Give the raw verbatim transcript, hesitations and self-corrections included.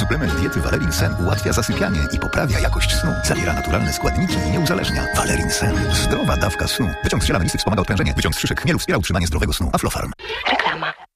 Suplement diety Valerin Sen ułatwia zasypianie i poprawia jakość snu. Zawiera naturalne składniki i nie uzależnia. Valerin Sen. Zdrowa dawka snu. Wyciąg z ziela melisy wspomaga odprężenie. Wyciąg z szyszek chmielu wspiera utrzymanie zdrowego snu. Aflofarm. Reklama.